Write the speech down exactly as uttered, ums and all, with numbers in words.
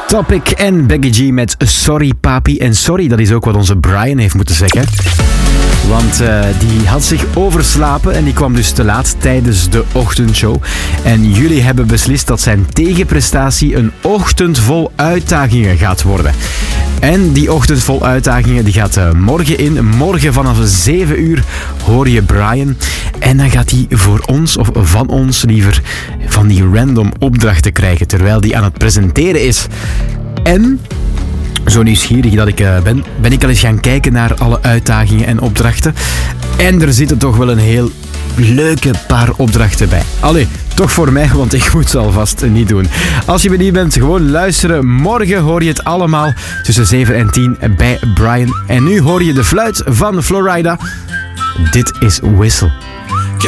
Topic en Becky G met Sorry Papi. En sorry, dat is ook wat onze Brian heeft moeten zeggen. Want uh, die had zich overslapen en die kwam dus te laat tijdens de ochtendshow. En jullie hebben beslist dat zijn tegenprestatie een ochtend vol uitdagingen gaat worden. En die ochtend vol uitdagingen die gaat uh, morgen in. Morgen vanaf zeven uur hoor je Brian. En dan gaat hij voor ons, of van ons liever, van die random opdrachten krijgen terwijl hij aan het presenteren is. En... zo nieuwsgierig dat ik uh, ben, ben ik al eens gaan kijken naar alle uitdagingen en opdrachten. En er zitten toch wel een heel leuke paar opdrachten bij. Allee, toch voor mij, want ik moet ze alvast niet doen. Als je benieuwd bent, gewoon luisteren. Morgen hoor je het allemaal tussen zeven en tien bij Brian. En nu hoor je de fluit van Florida. Dit is Whistle.